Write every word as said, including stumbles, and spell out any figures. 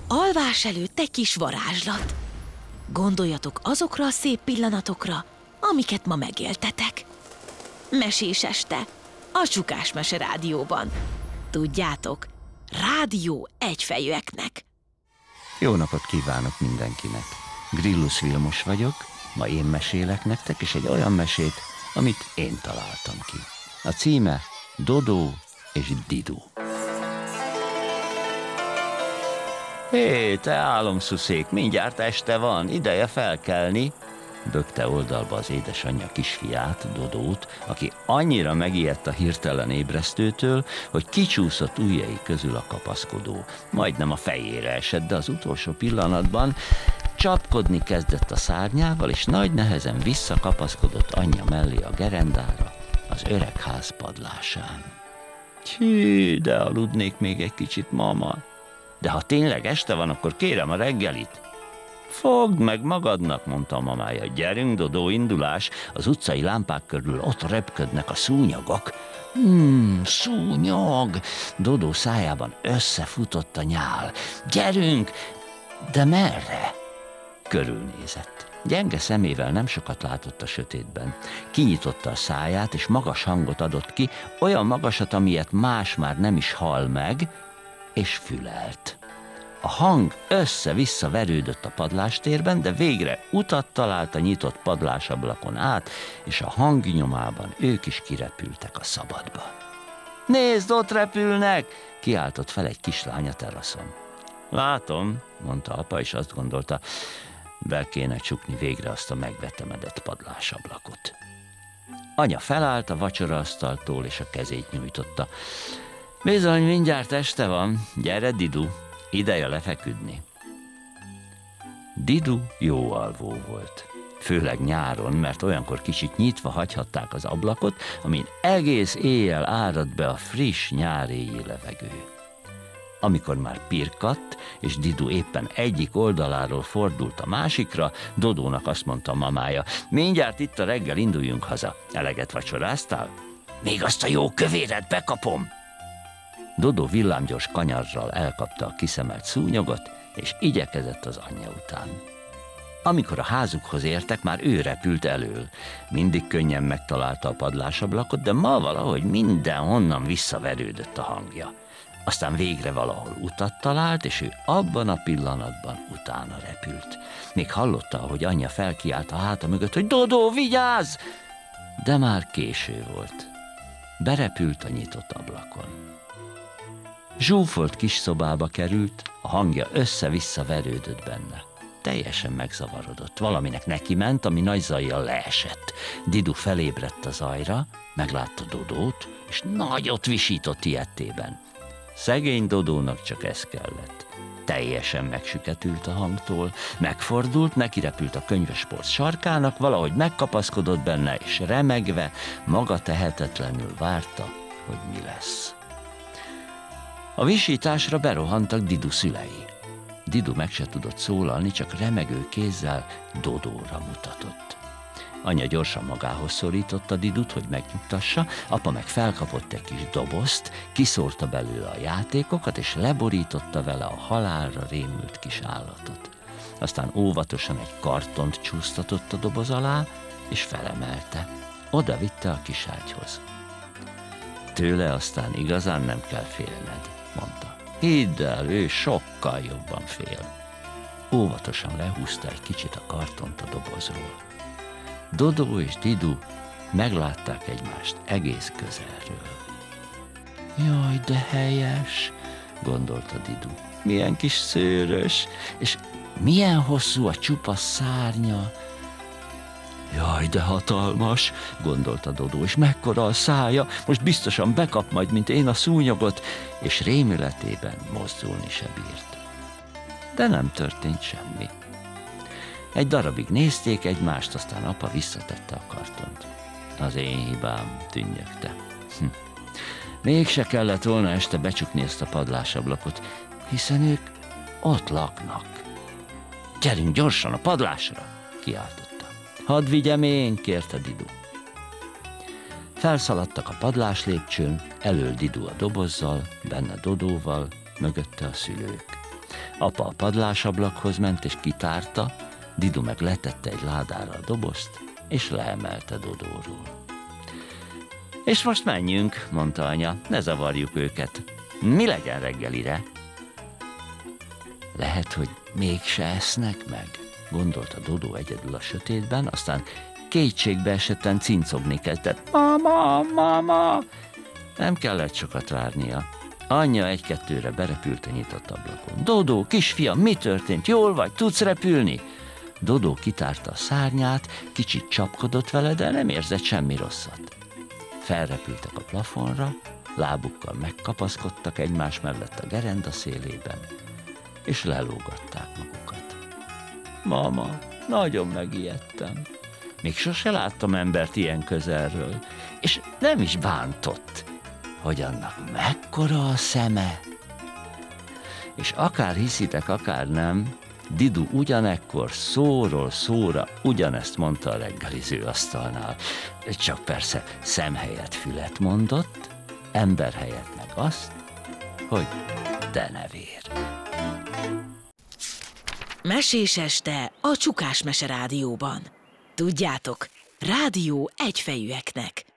Alvás előtt egy kis varázslat. Gondoljatok azokra a szép pillanatokra, amiket ma megéltetek. Mesés este, a Csukás Mese Rádióban. Tudjátok, rádió egyfejűeknek. Jó napot kívánok mindenkinek! Grillus Vilmos vagyok, ma én mesélek nektek, és egy olyan mesét, amit én találtam ki. A címe Dodó és Didu. Hé, te álomszuszék, mindjárt este van, ideje felkelni, bökte oldalba az édesanyja kisfiát, Dodót, aki annyira megijedt a hirtelen ébresztőtől, hogy kicsúszott ujjai közül a kapaszkodó. Majdnem a fejére esett, de az utolsó pillanatban csapkodni kezdett a szárnyával, és nagy nehezen visszakapaszkodott anyja mellé a gerendára, az öreg ház padlásán. Hű, de aludnék még egy kicsit, mama. De ha tényleg este van, akkor kérem a reggelit. Fogd meg magadnak, mondta a mamája. Gyerünk, Dodó, indulás. Az utcai lámpák körül ott repködnek a szúnyogok. Hmm, szúnyog! Dodó szájában összefutott a nyál. Gyerünk! De merre? Körülnézett. Gyenge szemével nem sokat látott a sötétben. Kinyitotta a száját, és magas hangot adott ki, olyan magasat, amilyet más már nem is hall meg, és fülelt. A hang össze-vissza verődött a padlástérben, de végre utat talált a nyitott padlásablakon át, és a hang nyomában ők is kirepültek a szabadba. Nézd, ott repülnek! Kiáltott fel egy kislány a teraszon. Látom, mondta apa, és azt gondolta, be kéne csukni végre azt a megvetemedett padlásablakot. Anya felállt a vacsoraasztaltól, és a kezét nyújtotta. Bizony, mindjárt este van, gyere, Didu, ideje lefeküdni. Didu jó alvó volt, főleg nyáron, mert olyankor kicsit nyitva hagyhatták az ablakot, amin egész éjjel árad be a friss nyáréji levegő. Amikor már pirkadt, és Didu éppen egyik oldaláról fordult a másikra, Dodónak azt mondta a mamája, mindjárt itt a reggel, induljunk haza. Eleget vacsoráztál? Még azt a jó kövéret bekapom! Dodó villámgyors kanyarral elkapta a kiszemelt szúnyogot, és igyekezett az anyja után. Amikor a házukhoz értek, már ő repült elől. Mindig könnyen megtalálta a padlásablakot, de ma valahogy mindenhonnan visszaverődött a hangja. Aztán végre valahol utat talált, és ő abban a pillanatban utána repült. Még hallotta, hogy anyja felkiált a háta mögött, hogy Dodó, vigyázz! De már késő volt. Berepült a nyitott ablakon. Zsúfolt kis szobába került, a hangja össze-vissza verődött benne. Teljesen megzavarodott. Valaminek neki ment, ami nagy zajjal leesett. Didu felébredt a zajra, meglátta Dodót, és nagyot visított ijedtében. Szegény Dodónak csak ez kellett. Teljesen megsüketült a hangtól, megfordult, nekirepült a könyvespolc sarkának, valahogy megkapaszkodott benne, és remegve, maga tehetetlenül várta, hogy mi lesz. A visításra berohantak Didu szülei. Didu meg se tudott szólalni, csak remegő kézzel Dodóra mutatott. Anya gyorsan magához szorította Didut, hogy megnyugtassa, apa meg felkapott egy kis dobozt, kiszórta belőle a játékokat, és leborította vele a halálra rémült kis állatot. Aztán óvatosan egy kartont csúsztatott a doboz alá, és felemelte. Oda vitte a kis ágyhoz. Tőle aztán igazán nem kell félned, mondta. Hidd el, ő sokkal jobban fél. Óvatosan lehúzta egy kicsit a kartont a dobozról. Dodó és Didu meglátták egymást egész közelről. Jaj, de helyes, gondolta Didu. Milyen kis szőrös, és milyen hosszú a csupasz szárnya. Jaj, de hatalmas, gondolta Dodó, és mekkora a szája, most biztosan bekap majd, mint én a szúnyogot, és rémületében mozdulni se bírt. De nem történt semmi. Egy darabig nézték egymást, aztán apa visszatette a kartont. Az én hibám, tünnyögte. Hm. Mégse kellett volna este becsukni ezt a padlásablakot, hiszen ők ott laknak. Gyerünk gyorsan a padlásra, kiáltotta. Hadd vigyem én, kérte Didu. Felszaladtak a padlás lépcsőn, elől Didu a dobozzal, benne Dodóval, mögötte a szülők. Apa a padlásablakhoz ment és kitárta, Didu meg letette egy ládára a dobozt, és leemelte Dodóról. És most menjünk, mondta anya, ne zavarjuk őket. Mi legyen reggelire? Lehet, hogy mégse esznek meg, gondolta Dodó egyedül a sötétben, aztán kétségbe esetten cincogni kezdett. Mama, mama! Nem kellett sokat várnia. Anyja egy-kettőre berepült a nyitott ablakon. Dodó, kisfiam, mi történt? Jól vagy? Tudsz repülni? Dodó kitárta a szárnyát, kicsit csapkodott vele, de nem érzett semmi rosszat. Felrepültek a plafonra, lábukkal megkapaszkodtak egymás mellett a gerenda szélében, és lelógatták magukat. Mama, nagyon megijedtem. Még sose láttam embert ilyen közelről, és nem is bántott, hogy annak mekkora a szeme. És akár hiszitek, akár nem, Didu ugyanekkor szóról szóra ugyanezt mondta a reggeliző asztalnál. Csak persze szem helyett fület mondott, ember helyett meg azt, hogy denevér. Mesés este a Csukás Mese Rádióban. Tudjátok, rádió egyfejűeknek.